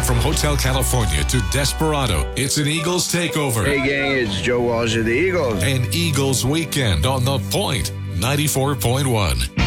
from Hotel California to Desperado, it's an Eagles takeover. Hey, gang, it's Joe Walsh of the Eagles. An Eagles weekend on The Point 94.1.